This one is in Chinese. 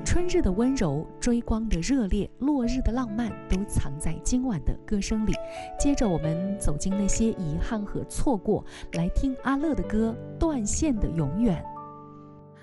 春日的温柔，追光的热烈，落日的浪漫，都藏在今晚的歌声里。接着我们走进那些遗憾和错过，来听阿乐的歌《断线的永远》。